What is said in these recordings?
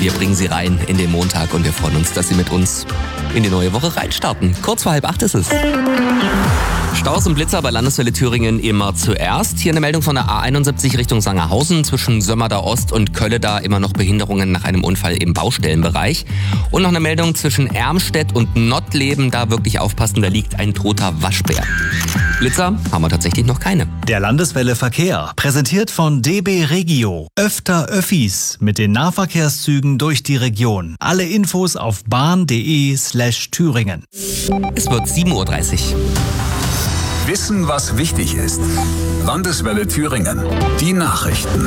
Wir bringen Sie rein in den Montag und wir freuen uns, dass Sie mit uns in die neue Woche reinstarten. Kurz vor 7:30 ist es. Staus und Blitzer bei Landeswelle Thüringen immer zuerst. Hier eine Meldung von der A71 Richtung Sangerhausen. Zwischen Sömmerda Ost und Kölleda immer noch Behinderungen nach einem Unfall im Baustellenbereich. Und noch eine Meldung zwischen Ermstedt und Nottleben. Da wirklich aufpassen, da liegt ein toter Waschbär. Blitzer haben wir tatsächlich noch keine. Der Landeswelle Verkehr, präsentiert von DB Regio. Öfter Öffis mit den Nahverkehrszügen durch die Region. Alle Infos auf bahn.de/Thüringen. Es wird 7:30 Uhr. Wissen, was wichtig ist. Landeswelle Thüringen. Die Nachrichten.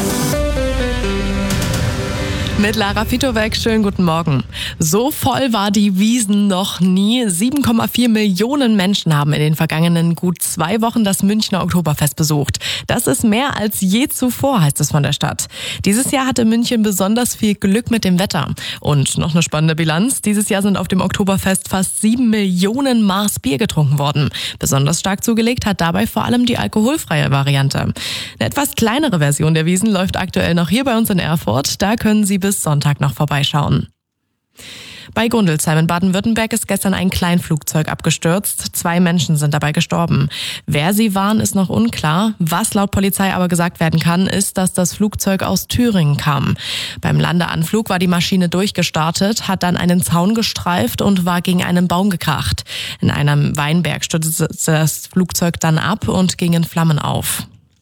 Mit Lara Fitowek, schönen guten Morgen. So voll war die Wiesn noch nie. 7,4 Millionen Menschen haben in den vergangenen gut 2 Wochen das Münchner Oktoberfest besucht. Das ist mehr als je zuvor, heißt es von der Stadt. Dieses Jahr hatte München besonders viel Glück mit dem Wetter. Und noch eine spannende Bilanz. Dieses Jahr sind auf dem Oktoberfest fast 7 Millionen Maß Bier getrunken worden. Besonders stark zugelegt hat dabei vor allem die alkoholfreie Variante. Eine etwas kleinere Version der Wiesn läuft aktuell noch hier bei uns in Erfurt. Da können Sie bis Sonntag noch vorbeischauen. Bei Gundelsheim in Baden-Württemberg ist gestern ein Kleinflugzeug abgestürzt. 2 Menschen sind dabei gestorben. Wer sie waren, ist noch unklar. Was laut Polizei aber gesagt werden kann, ist, dass das Flugzeug aus Thüringen kam. Beim Landeanflug war die Maschine durchgestartet, hat dann einen Zaun gestreift und war gegen einen Baum gekracht. In einem Weinberg stürzte das Flugzeug dann ab und ging in Flammen auf.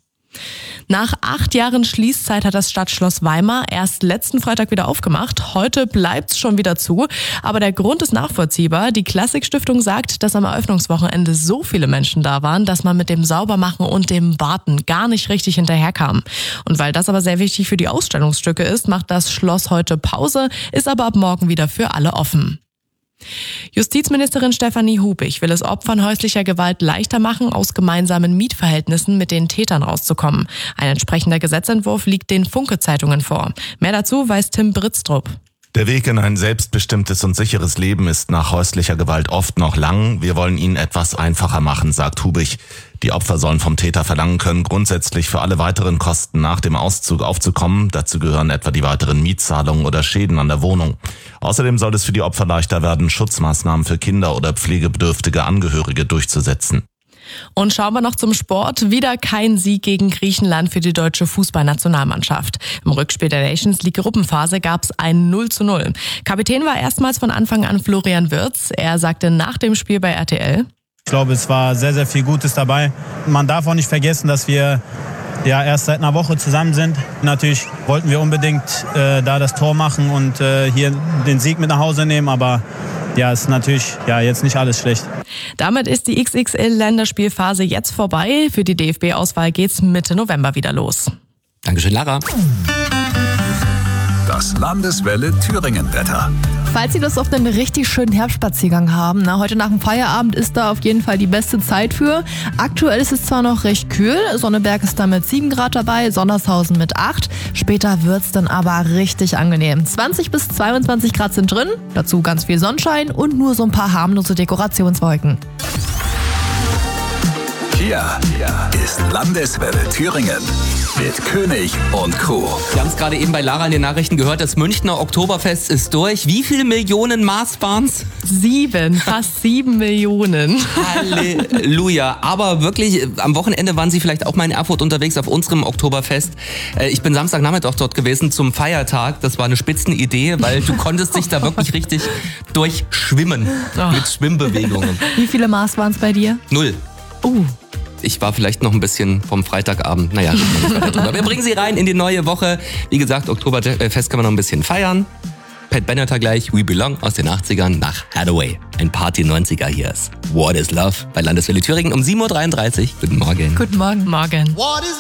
Nach 8 Jahren Schließzeit hat das Stadtschloss Weimar erst letzten Freitag wieder aufgemacht. Heute bleibt's schon wieder zu. Aber der Grund ist nachvollziehbar. Die Klassik-Stiftung sagt, dass am Eröffnungswochenende so viele Menschen da waren, dass man mit dem Saubermachen und dem Warten gar nicht richtig hinterherkam. Und weil das aber sehr wichtig für die Ausstellungsstücke ist, macht das Schloss heute Pause, ist aber ab morgen wieder für alle offen. Justizministerin Stefanie Hubig will es Opfern häuslicher Gewalt leichter machen, aus gemeinsamen Mietverhältnissen mit den Tätern rauszukommen. Ein entsprechender Gesetzentwurf liegt den Funke-Zeitungen vor. Mehr dazu weiß Tim Britztrup. Der Weg in ein selbstbestimmtes und sicheres Leben ist nach häuslicher Gewalt oft noch lang. Wir wollen ihn etwas einfacher machen, sagt Hubig. Die Opfer sollen vom Täter verlangen können, grundsätzlich für alle weiteren Kosten nach dem Auszug aufzukommen. Dazu gehören etwa die weiteren Mietzahlungen oder Schäden an der Wohnung. Außerdem soll es für die Opfer leichter werden, Schutzmaßnahmen für Kinder oder pflegebedürftige Angehörige durchzusetzen. Und schauen wir noch zum Sport. Wieder kein Sieg gegen Griechenland für die deutsche Fußballnationalmannschaft. Im Rückspiel der Nations League Gruppenphase gab es ein 0:0. Kapitän war erstmals von Anfang an Florian Wirtz. Er sagte nach dem Spiel bei RTL: Ich glaube, es war sehr, sehr viel Gutes dabei. Man darf auch nicht vergessen, dass wir erst seit einer Woche zusammen sind. Natürlich wollten wir unbedingt da das Tor machen und hier den Sieg mit nach Hause nehmen, aber ist natürlich jetzt nicht alles schlecht. Damit ist die XXL-Länderspielphase jetzt vorbei. Für die DFB-Auswahl geht's Mitte November wieder los. Dankeschön, Lara. Das Landeswelle Thüringen-Wetter. Falls Sie Lust auf einen richtig schönen Herbstspaziergang haben, heute nach dem Feierabend ist da auf jeden Fall die beste Zeit für. Aktuell ist es zwar noch recht kühl, Sonneberg ist da mit 7 Grad dabei, Sonnershausen mit 8. Später wird's dann aber richtig angenehm. 20 bis 22 Grad sind drin, dazu ganz viel Sonnenschein und nur so ein paar harmlose Dekorationswolken. Hier ist Landeswelle Thüringen mit König und Crew. Wir haben es gerade eben bei Lara in den Nachrichten gehört, das Münchner Oktoberfest ist durch. Wie viele Millionen Maß waren's? 7, fast 7 Millionen. Halleluja. Aber wirklich, am Wochenende waren Sie vielleicht auch mal in Erfurt unterwegs auf unserem Oktoberfest. Ich bin Samstagnachmittag dort gewesen zum Feiertag. Das war eine Spitzenidee, weil du konntest dich da wirklich richtig durchschwimmen mit Schwimmbewegungen. Wie viele Maß waren's bei dir? 0. Ich war vielleicht noch ein bisschen vom Freitagabend. Naja, wir bringen Sie rein in die neue Woche. Wie gesagt, Oktoberfest kann man noch ein bisschen feiern. Pat Benatar gleich, We Belong aus den 80ern nach Hathaway. Ein Party-90er hier ist What is Love bei Landeswelle Thüringen um 7:33 Uhr. Guten Morgen. Guten Morgen. Morgen.